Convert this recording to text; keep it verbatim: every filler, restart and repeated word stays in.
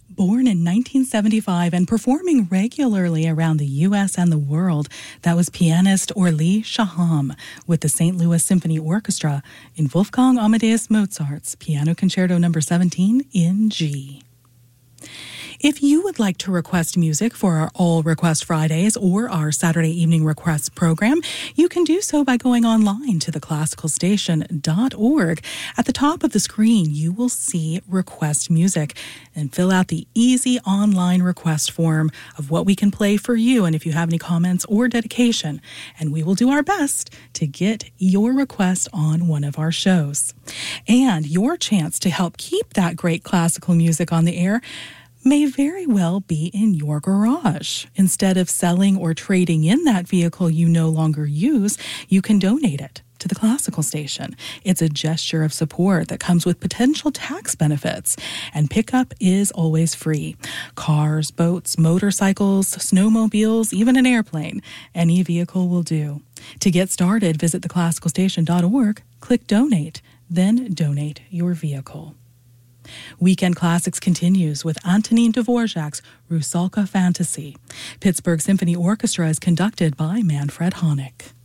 Born in nineteen seventy-five and performing regularly around the U S and the world, that was pianist Orly Shaham with the Saint Louis Symphony Orchestra in Wolfgang Amadeus Mozart's Piano Concerto Number seventeen in G. If you would like to request music for our All Request Fridays or our Saturday Evening Requests program, you can do so by going online to the classical station dot org. At the top of the screen, you will see Request Music and fill out the easy online request form of what we can play for you and if you have any comments or dedication. And we will do our best to get your request on one of our shows. And your chance to help keep that great classical music on the air may very well be in your garage. Instead of selling or trading in that vehicle you no longer use, you can donate it to the classical station. It's a gesture of support that comes with potential tax benefits, and pickup is always free. Cars, boats, motorcycles, snowmobiles, even an airplane, any vehicle will do. To get started, visit the classical station dot org, click Donate, then donate your vehicle. Weekend Classics continues with Antonin Dvorak's Rusalka Fantasy. Pittsburgh Symphony Orchestra is conducted by Manfred Honeck.